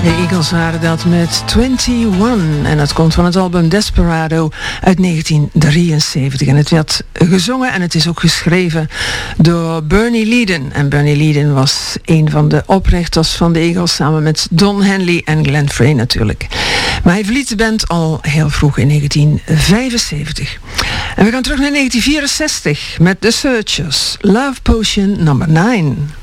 De Eagles waren dat met 21 en dat komt van het album Desperado uit 1973. En het werd gezongen en het is ook geschreven door Bernie Leadon. En Bernie Leadon was een van de oprichters van de Eagles samen met Don Henley en Glenn Frey natuurlijk. Maar hij verliet de band al heel vroeg in 1975. En we gaan terug naar 1964 met The Searchers, Love Potion nummer 9.